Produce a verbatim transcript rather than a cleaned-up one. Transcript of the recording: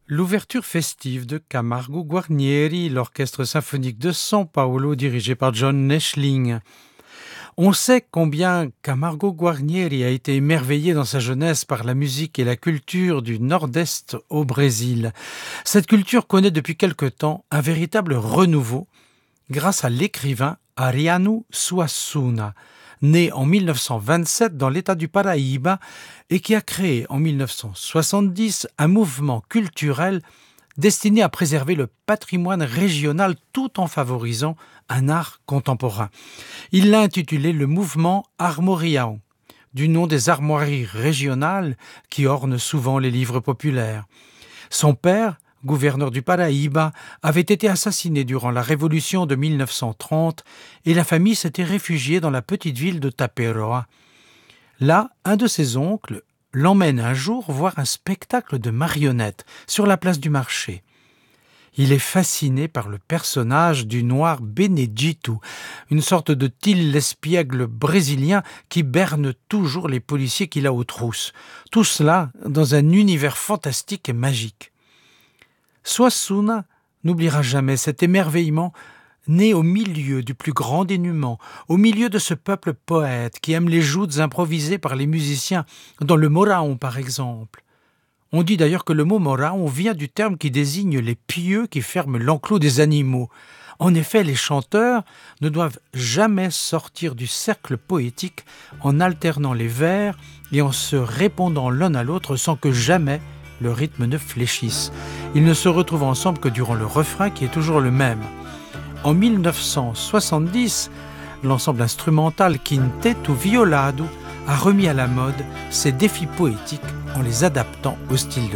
L'ouverture festive de Camargo Guarnieri, l'orchestre symphonique de São Paulo dirigé par John Neschling. On sait combien Camargo Guarnieri a été émerveillé dans sa jeunesse par la musique et la culture du nord-est au Brésil. Cette culture connaît depuis quelque temps un véritable renouveau grâce à l'écrivain Ariano Suassuna, né en mille neuf cent vingt-sept dans l'état du Paraíba et qui a créé en mille neuf cent soixante-dix un mouvement culturel destiné à préserver le patrimoine régional tout en favorisant un art contemporain. Il l'a intitulé le mouvement Armorião, du nom des armoiries régionales qui ornent souvent les livres populaires. Son père, gouverneur du Paraíba, avait été assassiné durant la révolution de mille neuf cent trente et la famille s'était réfugiée dans la petite ville de Taperoá. Là, un de ses oncles l'emmène un jour voir un spectacle de marionnettes sur la place du marché. Il est fasciné par le personnage du noir Benedito, une sorte de Till l'espiègle brésilien qui berne toujours les policiers qu'il a aux trousses. Tout cela dans un univers fantastique et magique. Suassuna n'oubliera jamais cet émerveillement né au milieu du plus grand dénuement, au milieu de ce peuple poète qui aime les joutes improvisées par les musiciens, dans le moraon par exemple. On dit d'ailleurs que le mot moraon vient du terme qui désigne les pieux qui ferment l'enclos des animaux. En effet, les chanteurs ne doivent jamais sortir du cercle poétique en alternant les vers et en se répondant l'un à l'autre sans que jamais le rythme ne fléchisse. Ils ne se retrouvent ensemble que durant le refrain qui est toujours le même. En mille neuf cent soixante-dix, l'ensemble instrumental Quinteto Violado a remis à la mode ces défis poétiques en les adaptant au style de